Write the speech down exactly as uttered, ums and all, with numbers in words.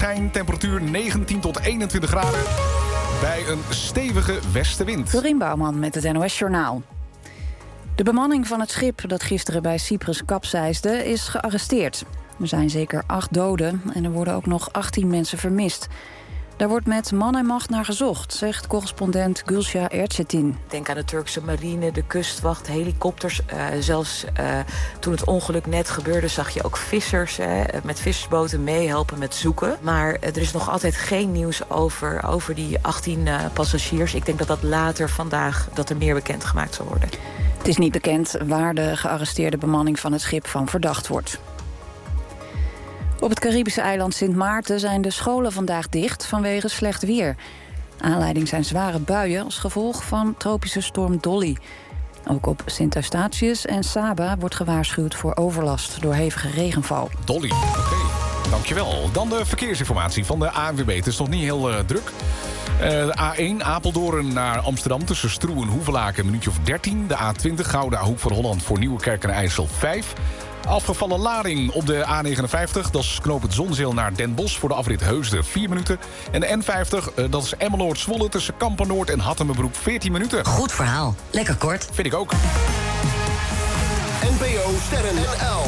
zonneschijn. Temperatuur negentien tot eenentwintig graden. Bij een stevige westenwind. Dorien Bouwman met het N O S-journaal. De bemanning van het schip dat gisteren bij Cyprus kapseisde is gearresteerd. Er zijn zeker acht doden en er worden ook nog achttien mensen vermist. Daar wordt met man en macht naar gezocht, zegt correspondent Gülşah Erçetin. Denk aan de Turkse marine, de kustwacht, helikopters. Uh, zelfs uh, toen het ongeluk net gebeurde zag je ook vissers uh, met vissersboten meehelpen met zoeken. Maar uh, er is nog altijd geen nieuws over, over die achttien uh, passagiers. Ik denk dat dat later vandaag dat er meer bekendgemaakt zal worden. Het is niet bekend waar de gearresteerde bemanning van het schip van verdacht wordt. Op het Caribische eiland Sint Maarten zijn de scholen vandaag dicht vanwege slecht weer. Aanleiding zijn zware buien als gevolg van tropische storm Dolly. Ook op Sint Eustatius en Saba wordt gewaarschuwd voor overlast door hevige regenval. Dolly, oké. Okay. Dankjewel. Dan de verkeersinformatie van de A N W B. Het is nog niet heel uh, druk. Uh, de A één Apeldoorn naar Amsterdam tussen Stroe en Hoevelaken een minuutje of dertien. De A twintig Gouda Hoek van Holland voor Nieuwekerk en IJssel vijf. Afgevallen lading op de A negenenvijftig. Dat is knooppunt Zonzeel naar Den Bosch voor de afrit Heusden vier minuten. En de N vijftig, uh, dat is Emmeloord Zwolle tussen Kampernoord en Hattemerbroek veertien minuten. Goed verhaal. Lekker kort. Vind ik ook. N P O Sterren L.